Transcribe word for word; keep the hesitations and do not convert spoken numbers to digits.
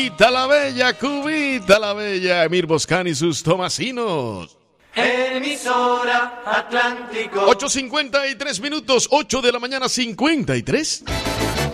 Cubita la bella, Cubita la bella, Emir Boscan y sus tomasinos. Emisora Atlántico. ocho cincuenta y tres minutos, ocho de la mañana cincuenta y tres.